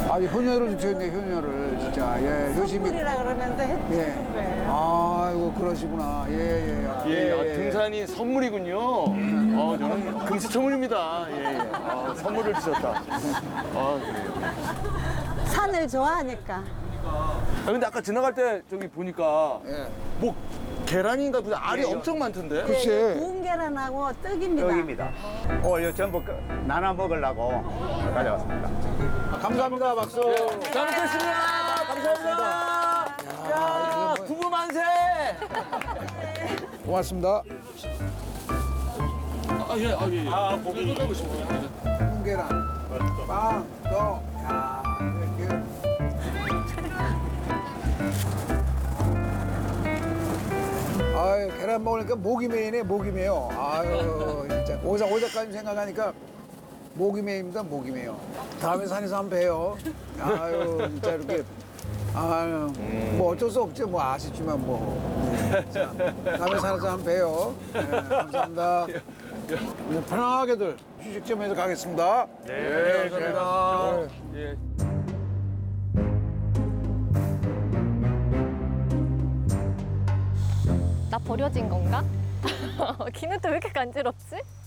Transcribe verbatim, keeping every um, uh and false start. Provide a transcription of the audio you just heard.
아주 효녀를 주셨네, 효녀를. 진짜. 예, 열심히. 선물이라 그러면서 해주는 예. 거예요. 아이고, 그러시구나. 예, 예. 예, 아, 등산이 선물이군요. 어, 저는 금시초문입니다. 예, 예. 아, 선물을 주셨다. 아, 그래요. 산을 좋아하니까. 아, 근데 아까 지나갈 때 저기 보니까 예. 뭐 계란인가 무슨 알이 엄청 많던데? 글쎄. 구운 계란하고 떡입니다. 떡입니다. 오늘 이거 전부 그- 나눠 먹으려고 가져왔습니다. 감사합니다, 박수. 잘 먹겠습니다. 감사합니다. 야, 두부 만세. 고맙습니다. 아, 예, 아, 예. 아, 고기. 계란, 빵, 떡. 야, 이렇게. 아유, 계란 먹으니까 목이 메이네, 목이 메요. 아유, 진짜. 오자, 오자까지 생각하니까 목이 메입니다, 목이 메요. 다음에 산에서 한번 봬요. 아유, 진짜 이렇게. 아유, 뭐 어쩔 수 없죠. 뭐 아쉽지만 뭐. 자, 다음에 산에서 한번 봬요. 네, 감사합니다. 네, 편하게들 휴식점에서 가겠습니다. 네, 감사합니다. 예. 나 버려진 건가? 기는 또 왜 이렇게 간지럽지?